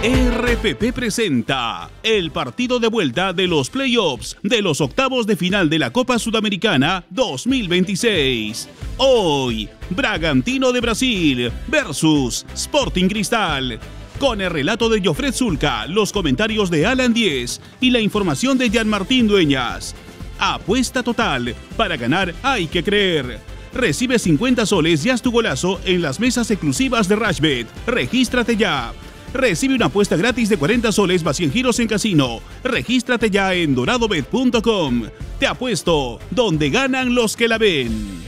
RPP presenta el partido de vuelta de los playoffs de los octavos de final de la Copa Sudamericana 2026. Hoy, Bragantino de Brasil versus Sporting Cristal. Con el relato de Jofred Zulca, los comentarios de Alan Díez y la información de Jean-Martín Dueñas. Apuesta total. Para ganar hay que creer. Recibe 50 soles y haz tu golazo en las mesas exclusivas de Rashbet. Regístrate ya. Recibe una apuesta gratis de 40 soles más 100 giros en casino. Regístrate ya en doradobet.com. Te apuesto donde ganan los que la ven.